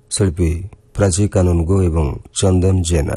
शिल्पी प्राची कानुनगो एवं चंदन जेना।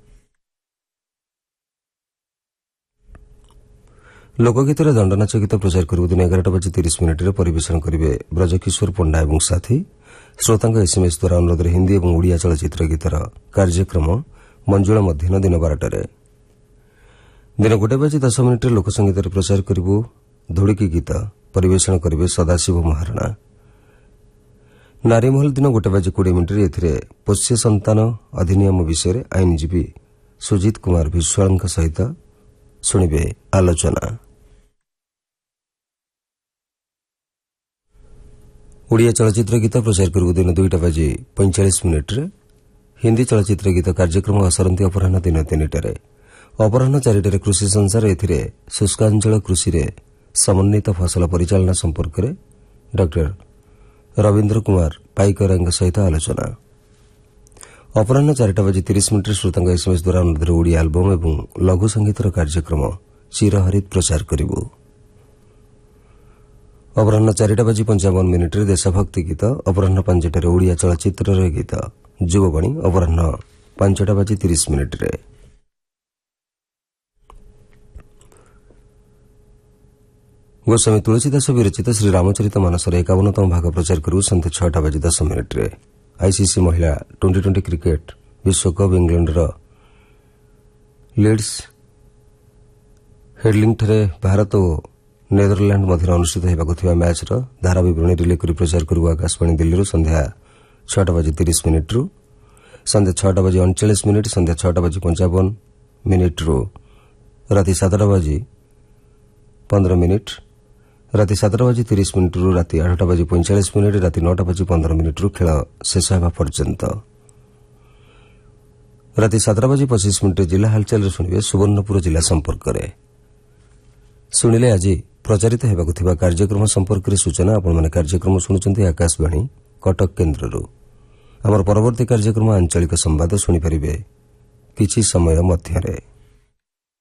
लोकगीतर दंडनाच गीत प्रचार करू दिन 11:30 परिवेशन करेंगे ब्रजकिशोर पंडा और साथी। श्रोतांक एसएमएस द्वारा अनुरोध हिंदी और ओडिया चलचित्र गीतर कार्यक्रम मंजुला मध्याह्न दिन 12 दिन 1:10 लोकसंगीत प्रचार करू धोड़की गीत परिवेशन करेंगे सदाशिव महारणा। नारीमहल दिन 1:20 पोष्य संतान अधिनियम विषय आईनजीवी सुजीत कुमार विश्वाल सहित शुणिबे आलोचना। ओडिया चलचित्र गीत प्रचार करू दिन 2:45 हिंदी चलचित्र गीत कार्यक्रम असरती अपराह दिन 3 अपराह 4 कृषि संसार एथिरे शुष्कांचल कृषि समन्वित फसल परिचालना संपर्क में डॉ रवीन्द्र कुमार पाइकर सहित आलोचना। अपराह 4:30 श्रोतांक एसएमएस द्वारा अनुरोध ओडिया आलबम और लघु संगीतर कार्यक्रम चिरहरित प्रचार करू। अपराह 4:55 देशभक्ति गीत अपराह 5 ओडिया चलचित्र गीत जुगवाणी अपराह 5:30 गोस्वामी तुलसीदास विरचित श्री रामचरित मानसर 51तम भाग प्रचार करू संध्या 6:10 आईसीसी महिला टी20 क्रिकेट विश्वकप इंग्लैंडर लीड्स हेडलिंगଠାରେ भारत और नेदरलैंड मध्य अनुष्ठित होगा मैच धारा विवरणी रिले कर प्रचार करू आकाशवाणी दिल्ली संध्या 6:30 संध्या 6:39 संध्या 6:55 राति 7:15 राति 7:30 राति 8:45 राति 9:15 खेल शेष होगा पर्यंत राति 7:25 जिला हालचाल शुणिबे सुवर्णपुर जिला संपर्क में शुणिले आज प्रचारित होगा कार्यक्रम संपर्क में सूचना। आपण कार्यक्रम शुणुंट आकाशवाणी कटक केन्द्र आमर परवर्ती कार्यक्रम आंचलिक संवाद शुणिपारे किछि समय मध्यरे।